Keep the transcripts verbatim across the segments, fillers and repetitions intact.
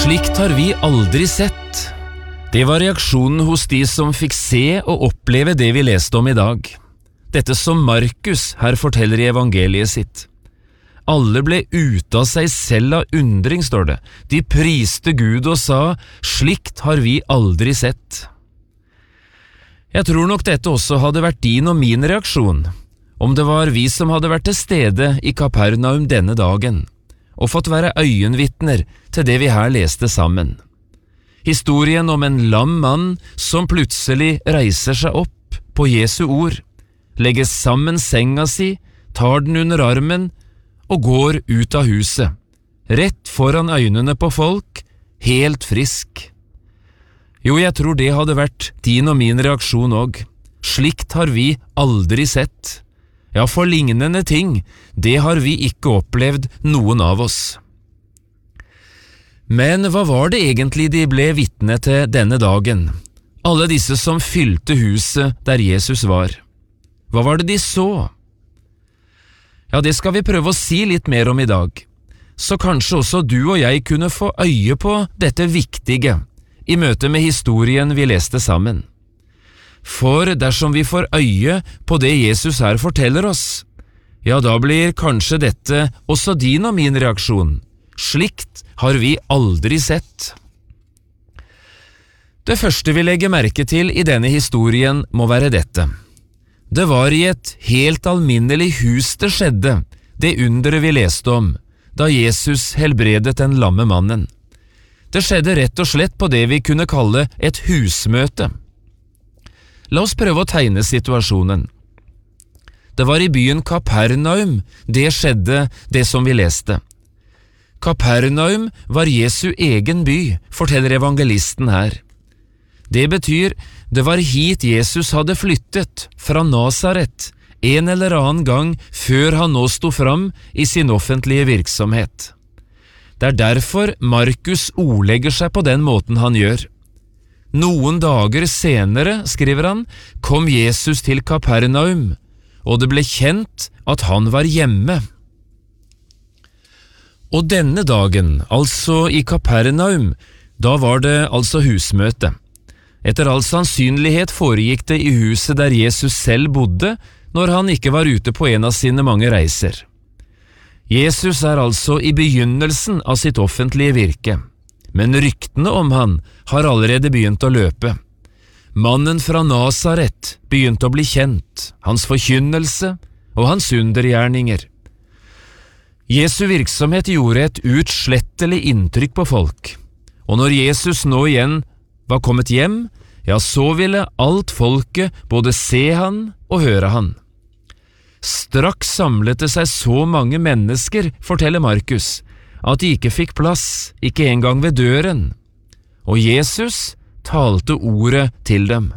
Slikt har vi aldri sett. Det var reaksjonen hos de som fikk se og oppleve det vi leste om i dag. Dette som Markus her forteller i evangeliet sitt. Alle ble ute av seg selv av undring, står det. De priste Gud og sa, slikt har vi aldri sett. Jeg tror nok dette også hadde vært din og min reaksjon, om det var vi som hadde vært til stede i Kapernaum denne dagen, og fått være øyenvitner til det vi her leste sammen. Historien om en lam mann som plutselig reiser seg opp på Jesu ord, legger sammen senga si, tar den under armen og går ut av huset, rett foran øynene på folk, helt frisk. Jo, jeg tror det hadde vært din og min reaksjon også. Slikt har vi aldri sett. Ja, for lignende ting, det har vi ikke opplevd noen av oss. Men hva var det egentlig de ble vitne til denne dagen? Alle disse som fylte huset der Jesus var. Hva var det de så? Ja, det skal vi prøve å si litt mer om i dag. Så kanskje også du og jeg kunne få øye på dette viktige i møte med historien vi leste sammen. For dersom vi får øye på det Jesus her forteller oss, ja, da blir kanskje dette også din og min reaksjon. Slikt har vi aldri sett. Det første vi legger merke til i denne historien må være dette. Det var i et helt alminnelig hus det skjedde, det underet vi leste om, da Jesus helbredet den lamme mannen. Det skjedde rett og slett på det vi kunne kalle et husmøte. La oss prøve å tegne situasjonen. Det var i byen Kapernaum det skjedde det som vi leste. Kapernaum var Jesu egen by, forteller evangelisten her. Det betyr, det var hit Jesus hadde flyttet, fra Nazaret, en eller annen gang før han nå sto fram i sin offentlige virksomhet. Det er derfor Markus ordlegger seg på den måten han gjør. Noen dager senere, skriver han, kom Jesus til Kapernaum, og det ble kjent at han var hjemme. Og denne dagen, altså i Kapernaum, da var det altså husmøte. Etter all sannsynlighet foregikk det i huset der Jesus selv bodde, når han ikke var ute på en av sine mange reiser. Jesus er altså i begynnelsen av sitt offentlige virke, men ryktene om han har allerede begynt å løpe. Mannen fra Nazaret begynte å bli kjent, hans forkynnelse og hans undergjerninger. Jesu virksomhet gjorde et utslettelig inntrykk på folk, og når Jesus nå igjen var kommet hjem, ja, så ville alt folket både se han og høre han. Straks samlet det seg så mange mennesker, forteller Markus, at de ikke fikk plass, ikke engang ved døren. Og Jesus talte ordet til dem.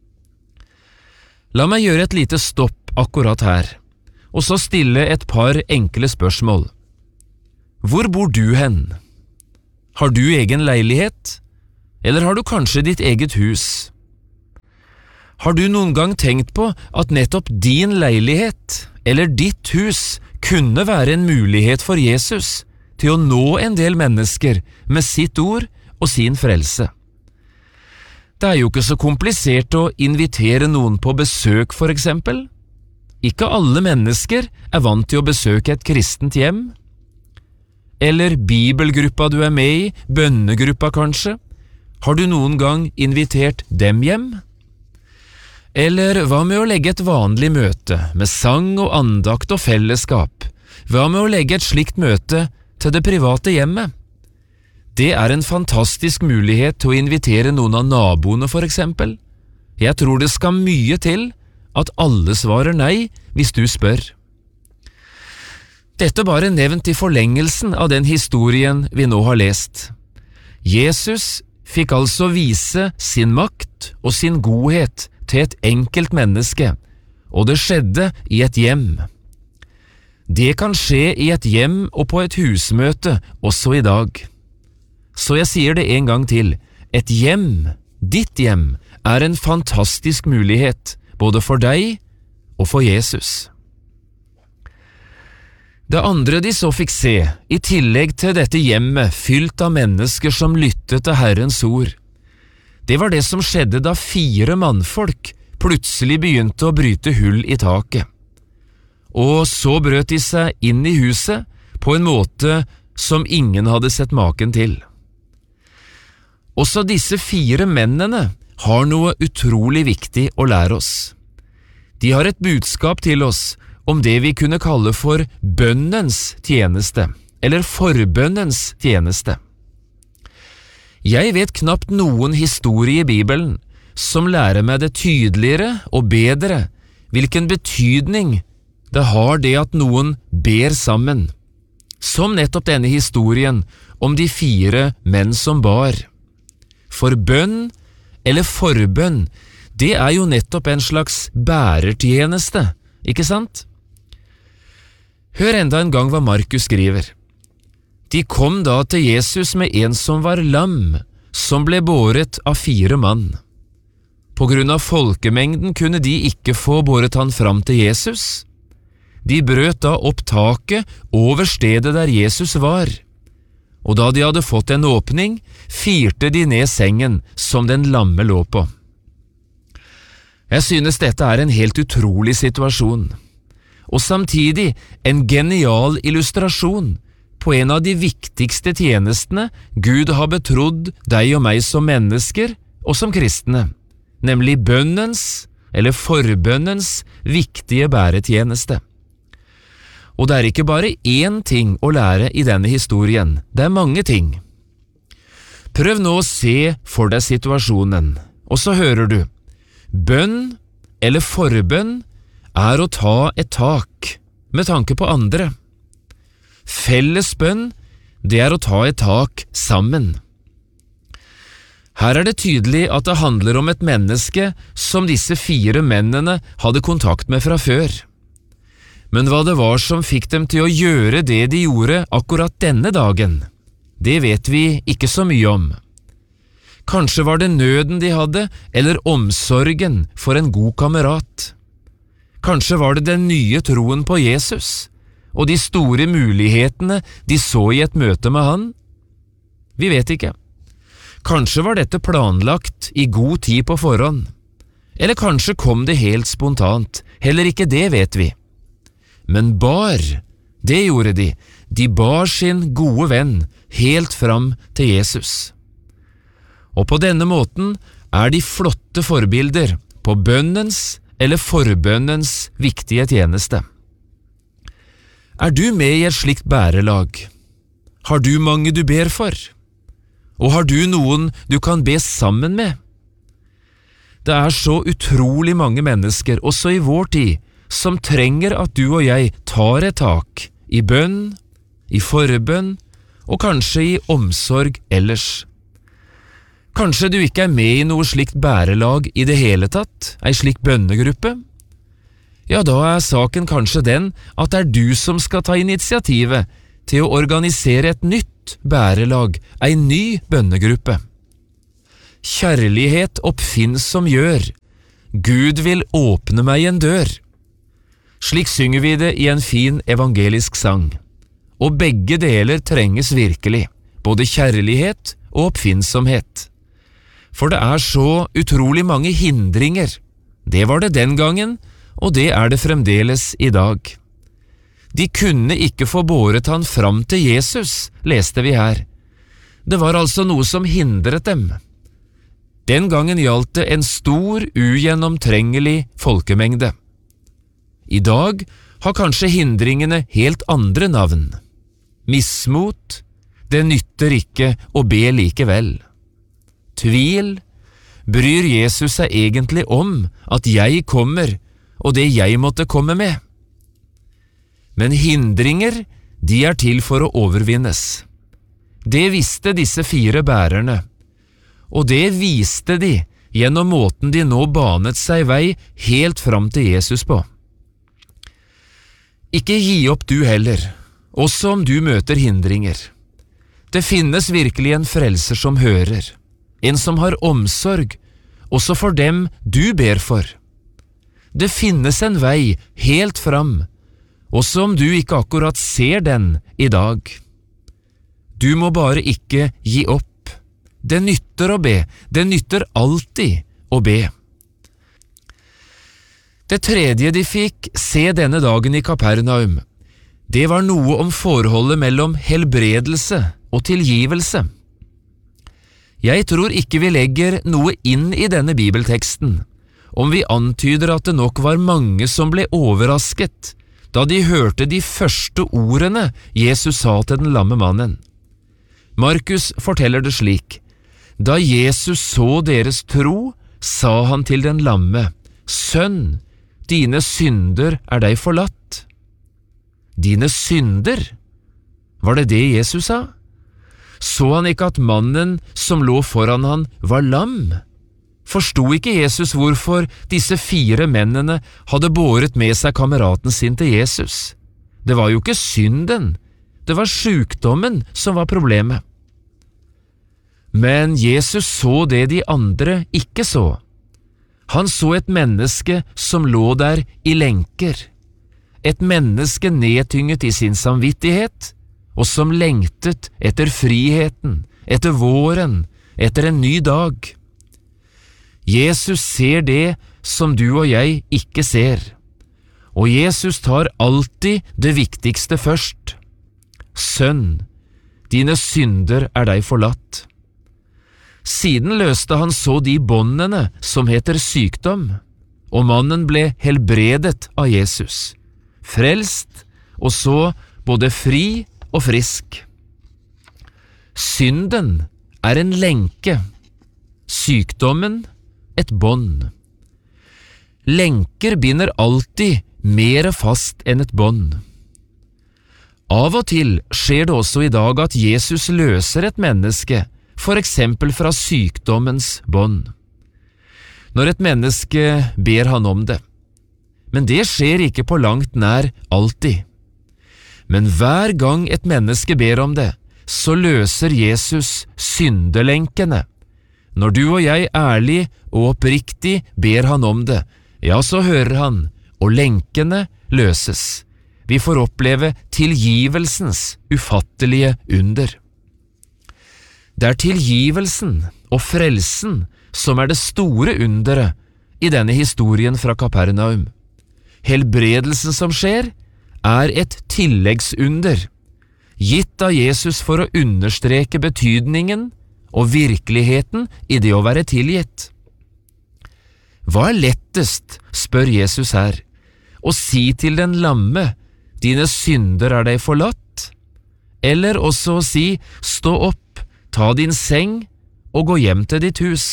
La meg gjøre et lite stopp akkurat her, og så stille et par enkle spørsmål. Hvor bor du hen? Har du egen leilighet? Eller har du kanskje ditt eget hus? Har du noen gang tenkt på at nettopp din leilighet eller ditt hus kunne være en mulighet for Jesus til å nå en del mennesker med sitt ord og sin frelse? Det er jo ikke så komplisert å invitere noen på besøk, for eksempel. Ikke alle mennesker er vant til å besøke et kristent hjem. Eller bibelgruppa du er med i, bønnegruppa kanskje. Har du noen gang invitert dem hjem? Eller hva med å legge et vanlig møte med sang og andakt og fellesskap? Hva med å legge et slikt møte til det private hjemmet? Det er en fantastisk mulighet til å invitere noen av naboene, for eksempel. Jeg tror det skal mye til at alle svarer nei hvis du spør. Dette bare nevnt i forlengelsen av den historien vi nå har lest. Jesus fikk altså vise sin makt og sin godhet til et enkelt menneske, og det skjedde i et hjem. Det kan skje i et hjem og på et husmøte også i dag. Så jeg sier det en gang til, et hjem, ditt hjem, er en fantastisk mulighet, både for deg og for Jesus. Det andre de så fikk se, i tillegg til dette hjemmet fylt av mennesker som lyttet til Herrens ord, det var det som skjedde da fire mannfolk plutselig begynte å bryte hull i taket. Og så brøt de seg inn i huset på en måte som ingen hadde sett maken til. Også disse fire mennene har noe utrolig viktig å lære oss. De har et budskap til oss om det vi kunne kalle for bønnens tjeneste, eller forbønnens tjeneste. Jeg vet knapt noen historie i Bibelen som lærer meg det tydeligere og bedre hvilken betydning det har det at noen ber sammen, som nettopp denne historien om de fire menn som bar. For bønn eller forbønn, det er jo nettopp en slags bærertjeneste, ikke sant? Hør enda en gang hva Markus skriver. De kom da til Jesus med en som var lam, som ble båret av fire mann. På grunn av folkemengden kunne de ikke få båret han fram til Jesus. De brøt da opp taket over stedet der Jesus var, og da de hadde fått en åpning, firte de ned sengen som den lamme lå på. Jeg synes dette er en helt utrolig situasjon, og samtidig en genial illustrasjon på en av de viktigste tjenestene Gud har betrodd deg og meg som mennesker og som kristne, nemlig bønnens eller forbønnens viktige bæretjeneste. Og det er ikke bare én ting å lære i denne historien, det er mange ting. Prøv nå å se for deg situasjonen, og så hører du. Bønn eller forbønn er å ta et tak med tanke på andre. Felles bønn, det er å ta et tak sammen. Her er det tydelig at det handler om et menneske som disse fire mennene hadde kontakt med fra før. Men hva det var som fikk dem til å gjøre det de gjorde akkurat denne dagen, det vet vi ikke så mye om. Kanskje var det nøden de hadde, eller omsorgen for en god kamerat. Kanskje var det den nye troen på Jesus, og de store mulighetene de så i et møte med han. Vi vet ikke. Kanskje var dette planlagt i god tid på forhånd. Eller kanskje kom det helt spontant, heller ikke det vet vi. Men bar, det gjorde de. De bar sin gode venn helt fram til Jesus. Og på denne måten er de flotte forbilder på bønnens eller forbønnens viktige tjeneste. Er du med i et slikt bærelag? Har du mange du ber for? Og har du noen du kan be sammen med? Det er så utrolig mange mennesker, også i vår tid, som trenger at du og jeg tar et tak i bønn, i forbønn og kanskje i omsorg ellers. Kanskje du ikke er med i noe slikt bærelag i det hele tatt, ei slik bønnegruppe? Ja, da er saken kanskje den at det er du som skal ta initiativet til å organisere et nytt bærelag, ei ny bønnegruppe. Kjærlighet oppfinnsom gjør, Gud vil åpne meg en dør. Slik synger vi det i en fin evangelisk sang, og begge deler trenges virkelig, både kjærlighet og oppfinnsomhet. For det er så utrolig mange hindringer. Det var det den gangen, og det er det fremdeles i dag. De kunne ikke få båret han fram til Jesus, leste vi her. Det var altså noe som hindret dem. Den gangen gjaldt det en stor, ugjennomtrengelig folkemengde. I dag har kanskje hindringene helt andre navn. Mismot, det nytter ikke å be likevel. Tvil, bryr Jesus seg egentlig om at jeg kommer, og det jeg måtte komme med? Men hindringer, de er til for å overvinnes. Det visste disse fire bærerne, og det viste de gjennom måten de nå banet seg vei helt fram til Jesus på. Ikke gi opp du heller, også om du møter hindringer. Det finnes virkelig en frelser som hører, en som har omsorg, også for dem du ber for. Det finnes en vei helt fram, også om du ikke akkurat ser den i dag. Du må bare ikke gi opp. Det nytter å be, det nytter alltid å be. Det tredje de fikk se denne dagen i Kapernaum, det var noe om forholdet mellom helbredelse og tilgivelse. Jeg tror ikke vi legger noe inn i denne bibelteksten, om vi antyder at det nok var mange som ble overrasket da de hørte de første ordene Jesus sa til den lamme mannen. Markus forteller det slik: Da Jesus så deres tro, sa han til den lamme: Sønn, dine synder er deg forlatt. Dine synder? Var det det Jesus sa? Så han ikke at mannen som lå foran han var lam? Forsto ikke Jesus hvorfor disse fire mennene hadde båret med seg kameraten sin til Jesus? Det var jo ikke synden, det var sykdommen som var problemet. Men Jesus så det de andre ikke så. Han så et menneske som lå der i lenker, et menneske nedtynget i sin samvittighet, og som lengtet etter friheten, etter våren, etter en ny dag. Jesus ser det som du og jeg ikke ser, og Jesus tar alltid det viktigste først. Sønn, dine synder er deg forlatt. Siden løste han så de båndene som heter sykdom, og mannen ble helbredet av Jesus, frelst og så både fri og frisk. Synden er en lenke, sykdommen et bånd. Lenker binder alltid mer fast enn et bånd. Av og til skjer det også i dag at Jesus løser et menneske, for eksempel fra sykdommens bånd, når et menneske ber han om det. Men det skjer ikke på langt nær alltid. Men hver gang et menneske ber om det, så løser Jesus syndelenkene. Når du og jeg ærlig og oppriktig ber han om det, ja, så hører han, og lenkene løses. Vi får oppleve tilgivelsens ufattelige under. Det er tilgivelsen og frelsen som er det store underet i denne historien fra Kapernaum. Helbredelsen som skjer, er et tilleggsunder, gitt av Jesus for å understreke betydningen og virkeligheten i det å være tilgitt. Hva er lettest, spør Jesus her, å si til den lamme: dine synder er deg forlatt, eller også å si: stå opp, ta din seng og gå hjem til ditt hus?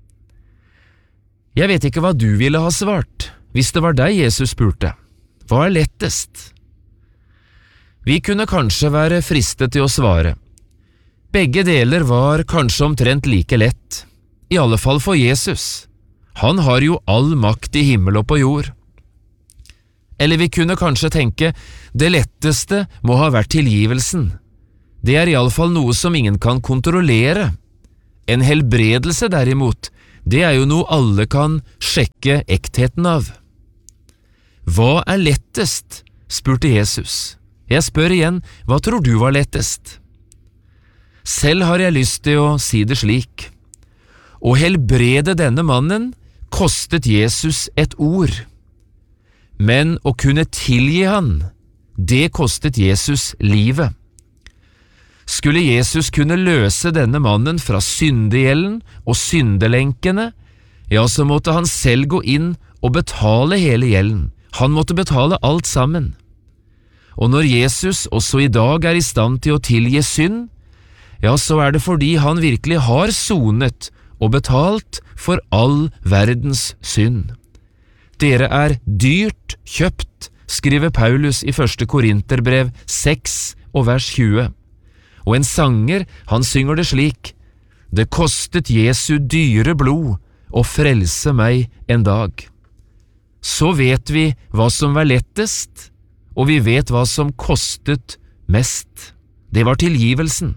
Jeg vet ikke hva du ville ha svart hvis det var deg Jesus spurte. Hva er lettest? Vi kunne kanskje være fristet til å svare: begge deler var kanskje omtrent like lett, i alle fall for Jesus. Han har jo all makt i himmel og på jord. Eller vi kunne kanskje tenke: det letteste må ha vært tilgivelsen. Det er i alle fall noe som ingen kan kontrollere. En helbredelse derimot, det er jo noe alle kan sjekke ektheten av. Hva er lettest? Spurte Jesus. Jeg spør igjen, hva tror du var lettest? Selv har jeg lyst til å si det slik: å helbrede denne mannen kostet Jesus et ord, men å kunne tilgi han, det kostet Jesus livet. Skulle Jesus kunne løse denne mannen fra syndegjelden og syndelenkene, ja, så måtte han selv gå inn og betale hele gjelden. Han måtte betale alt sammen. Og når Jesus også i dag er i stand til å tilgi synd, ja, så er det fordi han virkelig har sonet og betalt for all verdens synd. Dere er dyrt kjøpt, skriver Paulus i første Korinterbrev seks og vers tjue. Og en sanger, han synger det slik: det kostet Jesu dyre blod å frelse meg en dag. Så vet vi hva som var lettest, og vi vet hva som kostet mest. Det var tilgivelsen.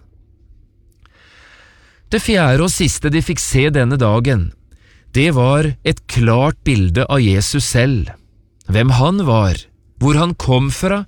Det fjerde og siste de fikk se denne dagen, det var et klart bilde av Jesus selv. Hvem han var, hvor han kom fra,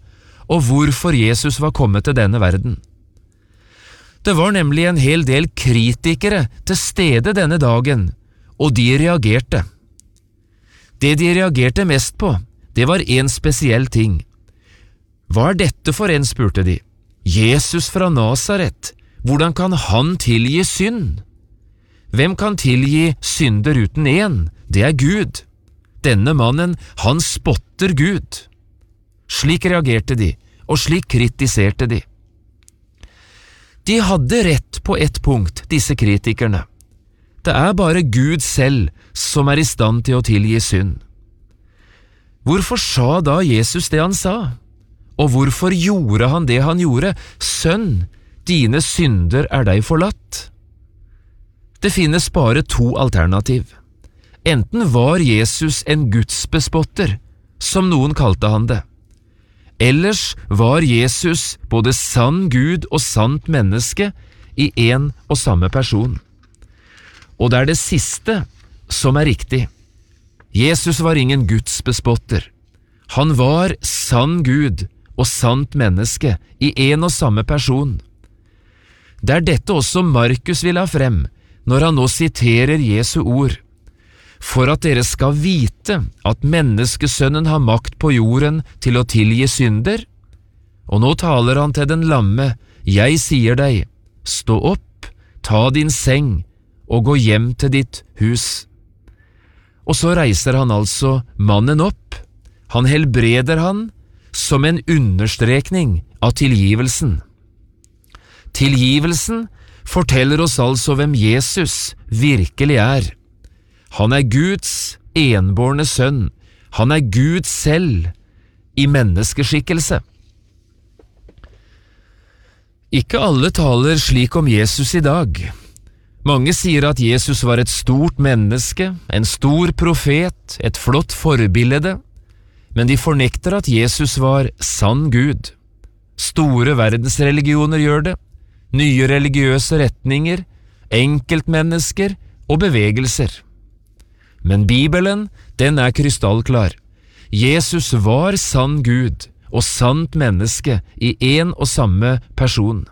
og hvorfor Jesus var kommet til denne verden. Det var nemlig en hel del kritikere til stede denne dagen, og de reagerte. Det de reagerte mest på, det var en spesiell ting. Hva er dette for en, spurte de. Jesus fra Nasaret, hvordan kan han tilgi synd? Hvem kan tilgi synder uten en? Det er Gud. Denne mannen, han spotter Gud. Slik reagerte de, og slik kritiserte de. De hadde rett på ett punkt, disse kritikerne. Det er bare Gud selv som er i stand til å tilgi synd. Hvorfor sa da Jesus det han sa? Og hvorfor gjorde han det han gjorde? Sønn, dine synder er deg forlatt. Det finnes bare to alternativ. Enten var Jesus en gudsbespotter, som noen kalte han det. Ellers var Jesus både sann Gud og sant menneske i en og samme person. Og det er det siste som er riktig. Jesus var ingen gudsbespotter. Han var sann Gud og sant menneske i en og samme person. Det er dette også Markus vil ha frem når han nå siterer Jesu ord. For at dere skal vite at menneskesønnen har makt på jorden til å tilgi synder. Og nå taler han til den lamme, jeg sier deg, stå opp, ta din seng og gå hjem til ditt hus. Og så reiser han altså mannen opp. Han helbreder han som en understrekning av tilgivelsen. Tilgivelsen forteller oss altså hvem Jesus virkelig er. Han er Guds enbårne sønn. Han er Gud selv i menneskeskikkelse. Ikke alle taler slik om Jesus i dag. Mange sier at Jesus var et stort menneske, en stor profet, et flott forbilde, men de fornekter at Jesus var sann Gud. Store verdensreligioner gjør det, nye religiøse retninger, enkeltmennesker og bevegelser. Men Bibelen, den er krystallklar. Jesus var sann Gud og sant menneske i en og samme person.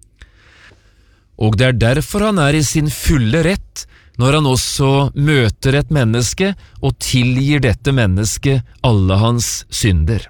Og det er derfor han er i sin fulle rett når han også møter et menneske og tilgir dette mennesket alle hans synder.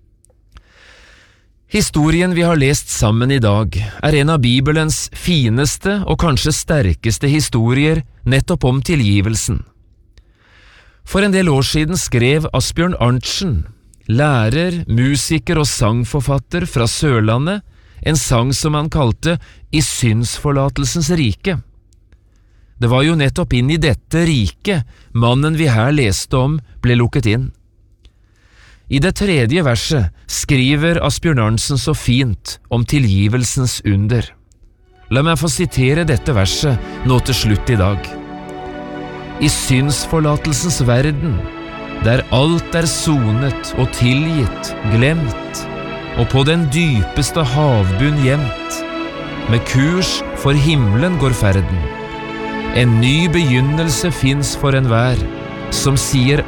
Historien vi har lest sammen i dag er en av Bibelens fineste og kanskje sterkeste historier nettopp om tilgivelsen. For en del år siden skrev Asbjørn Arntzen, lærer, musiker og sangforfatter fra Sørlandet, en sang som han kalte I syndsforlatelsens rike. Det var jo nettopp inn i dette riket mannen vi her leste om ble lukket inn. I det tredje verset skriver Asbjørn Arntzen så fint om tilgivelsens under. La meg få sitere dette verset nå til slutt i dag. I syndsforlatelsens verden, der alt er sonet og tilgitt, glemt, og på den dypeste havbunn gjemt, med kurs for himmelen går ferden. En ny begynnelse finnes for enhver, som sier